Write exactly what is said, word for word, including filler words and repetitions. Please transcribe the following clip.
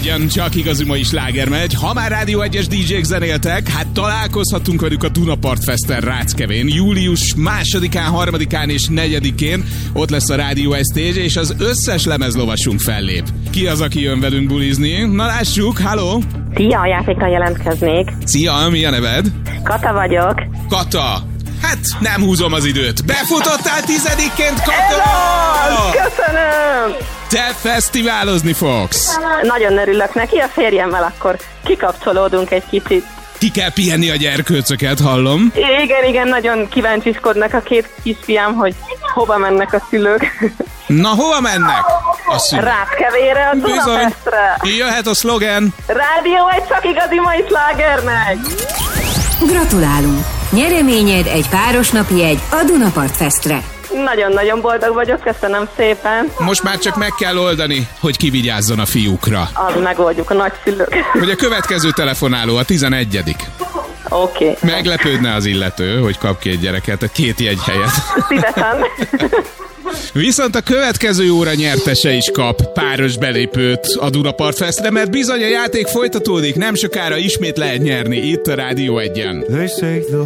Egyen, csak igazi mai sláger megy. Ha már Rádió egyes dé jék zenéltek, hát találkozhatunk velük a Dunapart Festen Ráckevén. Július másodikán, harmadikán és negyedikén ott lesz a Rádió egy stage, és az összes lemezlovasunk fellép. Ki az, aki jön velünk bulizni? Na lássuk, halló! Szia, a játékra jelentkeznék. Szia, mi a neved? Kata vagyok. Kata! Hát nem húzom az időt. Befutottál tizedikként, Kata! Hello! Köszönöm! Te fesztiválozni fogsz. Nagyon örülök neki, a férjemmel akkor kikapcsolódunk egy kicsit. Ki kell pihenni a gyerkőcöket, hallom. Igen, igen, nagyon kíváncsiskodnak a két kisfiam, hogy hova mennek a szülők. Na, hova mennek a szülők? Ráckevére, a Dunapestre. Jöhet a szlogen. Rádió egy csak igazi mai slágernek. Gratulálunk! Nyereményed egy párosnapi jegy a Dunapart Festre. Nagyon-nagyon boldog vagyok, köszönöm szépen. Most már csak meg kell oldani, hogy kivigyázzon a fiúkra. Az megoldjuk, a nagyszülők. Hogy a következő telefonáló a tizenegyedik Oké. Okay. Meglepődne az illető, hogy kap két gyereket, a két jegy helyett. Szívesen. Viszont a következő óra nyertese is kap páros belépőt a Dunapart Festre, mert bizony a játék folytatódik, nem sokára ismét lehet nyerni itt a Rádió egyen.